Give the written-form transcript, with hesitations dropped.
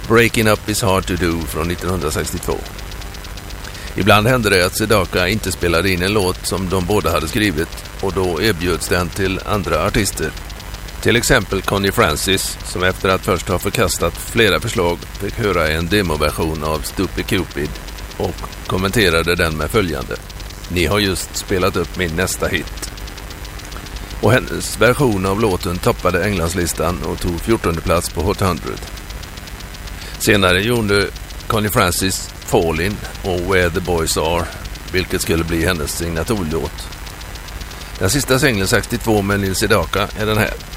Breaking Up Is Hard To Do från 1962. Ibland hände det att Sedaka inte spelade in en låt som de båda hade skrivit och då erbjöds den till andra artister. Till exempel Connie Francis, som efter att först ha förkastat flera förslag fick höra en demoversion av Stupid Cupid och kommenterade den med följande: "Ni har just spelat upp min nästa hit." Och hennes version av låten toppade Englandslistan och tog 14:e plats på Hot 100. Senare gjorde Connie Francis Fallin' och Where the Boys Are, vilket skulle bli hennes signaturlåt. Den sista singeln 62 med Neil Sedaka är den här.